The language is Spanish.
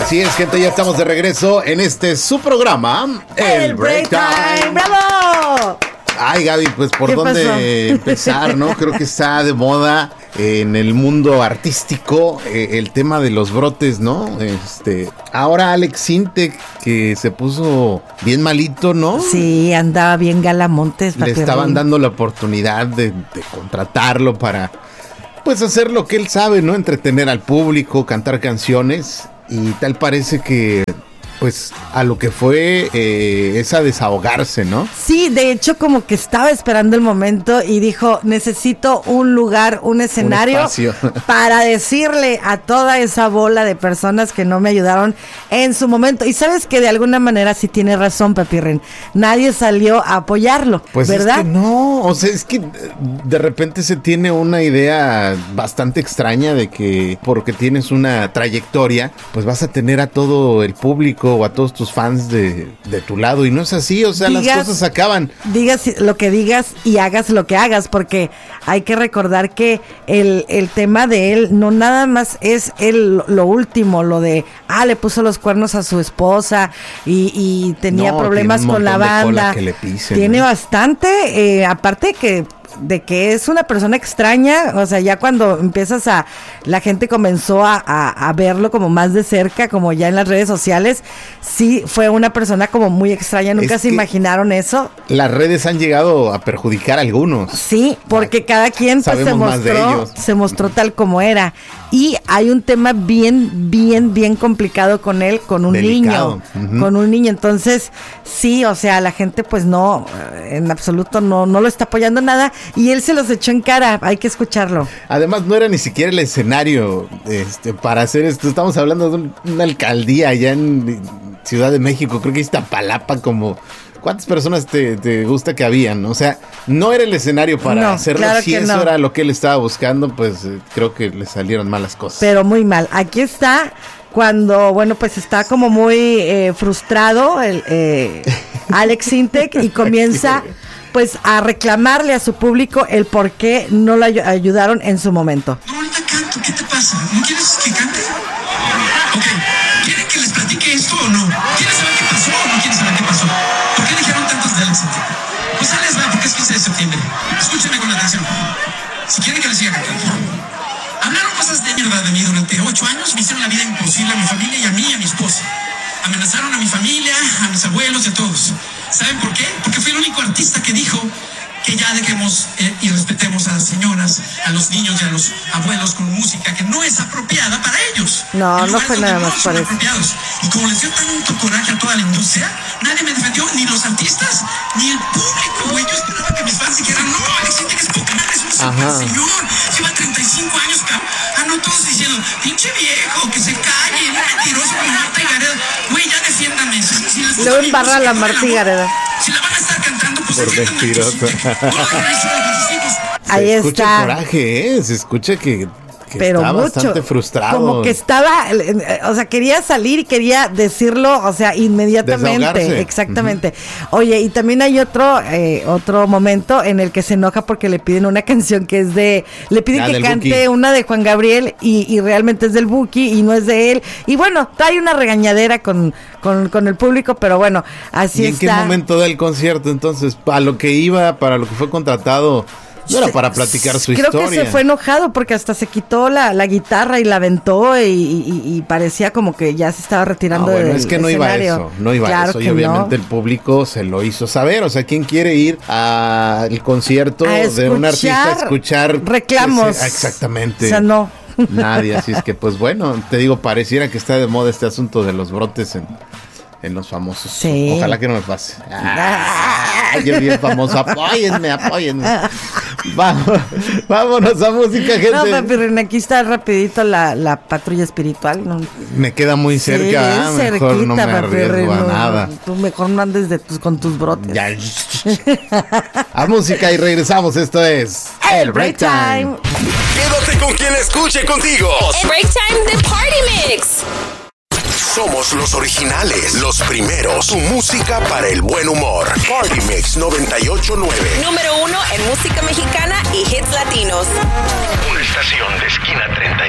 Así es, gente, ya estamos de regreso en su programa, El Break Time. ¡Bravo! Ay, Gaby, pues por dónde empezar, ¿no? Creo que está de moda en el mundo artístico el tema de los brotes, ¿no? Ahora Alex Sintek, que se puso bien malito, ¿no? Sí, andaba bien Galamontes. Le estaban dando la oportunidad de contratarlo para, pues, hacer lo que él sabe, ¿no? Entretener al público, cantar canciones, y tal parece que, pues, a lo que fue es a desahogarse, ¿no? Sí, de hecho, como que estaba esperando el momento y dijo, necesito un lugar, un escenario para decirle a toda esa bola de personas que no me ayudaron en su momento. Y sabes que de alguna manera sí tiene razón, Papirren. Nadie salió a apoyarlo, pues, ¿verdad? Es que no, o sea, es que de repente se tiene una idea bastante extraña de que porque tienes una trayectoria, pues vas a tener a todo el público o a todos tus fans de tu lado, y no es así, o sea, las cosas acaban. Digas lo que digas y hagas lo que hagas, porque hay que recordar que el tema de él no nada más es lo último, lo de, le puso los cuernos a su esposa y tenía problemas con la banda. Que le pisen, tiene bastante, aparte de que es una persona extraña, o sea, ya cuando la gente comenzó a verlo como más de cerca, como ya en las redes sociales, sí fue una persona como muy extraña, nunca se imaginaron eso. Las redes han llegado a perjudicar a algunos. Sí, porque cada quien pues, se mostró tal como era. Y hay un tema bien complicado con él, con un delicado. Niño, con un niño. Entonces, sí, o sea, la gente pues no, en absoluto no lo está apoyando nada, y él se los echó en cara, hay que escucharlo. Además, no era ni siquiera el escenario para hacer esto. Estamos hablando de una alcaldía allá en Ciudad de México, creo que Iztapalapa, como... ¿Cuántas personas te gusta que habían? O sea, no era el escenario para hacerlo. Claro, si eso era lo que él estaba buscando, pues creo que le salieron malas cosas. Pero muy mal. Aquí está cuando, bueno, pues está como muy frustrado Alex Sintek y comienza pues a reclamarle a su público el por qué no lo ayudaron en su momento. No, ahorita canto, ¿qué te pasa? ¿No quieres que cante? Ok, ¿quieren que les platique esto o no? ¿Quieres saber qué pasó o no quieres saber qué pasó? ¿Por qué dijeron tantos de Alex Sintek? Pues ahí les va, porque es 15 de septiembre. Escúchenme con atención. Si quieren que les siga cantando. Hablaron cosas de mierda de mí durante 8 años, me hicieron la vida imposible a mi familia y a mí y a mi esposa. Amenazaron a mi familia, a mis abuelos y a todos. ¿Saben por qué? Porque fui el único artista que dijo que ya dejemos y respetemos a las señoras, a los niños y a los abuelos con música que no es apropiada para ellos. No fue nada más para eso. Y como les dio tanto coraje a toda la industria, nadie me defendió, ni los artistas, ni el público, güey. Yo esperaba que mis fans dijeran, no, Alex Sintek es poca madre, es un super señor, lleva 35 años, no todos diciendo, pinche viejo, que se calle, no mentiroso como Marta y Gareda. Güey, ya defiéndame. Luego embarra la Marta y Gareda. Si la van a estar cantando, pues por mentiroso. Ahí se escucha está. El coraje, se escucha que pero está mucho, bastante frustrado. Como que estaba, o sea, quería salir y quería decirlo, o sea, inmediatamente. Desahogarse. Exactamente. Oye, y también hay otro momento en el que se enoja porque le piden una canción que es le piden que cante Buki. Una de Juan Gabriel y realmente es del Buki y no es de él. Y bueno, trae una regañadera con el público, pero bueno, así está. ¿Y en qué momento da el concierto? Entonces, para lo que iba, para lo que fue contratado, no era para platicar su historia. Creo que se fue enojado porque hasta se quitó la guitarra y la aventó y parecía como que ya se estaba retirando del es que no escenario. Iba a eso y obviamente el público se lo hizo saber. O sea, ¿quién quiere ir al concierto de un artista a escuchar reclamos? Exactamente. O sea, no. Nadie, así es que pues bueno, te digo, pareciera que está de moda este asunto de los brotes en los famosos. Sí. Ojalá que no me pase. Yo bien famoso. Apóyenme. Vámonos a música, gente. No, Papirren, aquí está rapidito la patrulla espiritual. No. Me queda muy cerca. Sí, mejor cerquita, no me arriesgo a nada. Tú mejor no andes con tus brotes. Ya. A música y regresamos. Esto es El Break Time. Quédate con quien escuche contigo. El Break Time de Party Mix. Somos los originales, los primeros. Tu música para el buen humor. Party Mix 98.9. Número 1 en música mexicana y hits latinos. Una estación de Esquina 31.